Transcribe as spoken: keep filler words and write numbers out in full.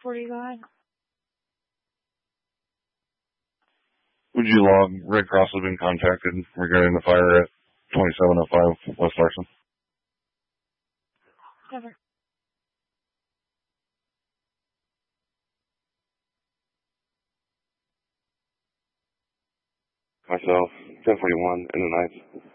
forty, go ahead. Would you log Red Cross has been contacted regarding the fire at twenty-seven oh five West Larson? Cover. Myself, ten forty-one in the night.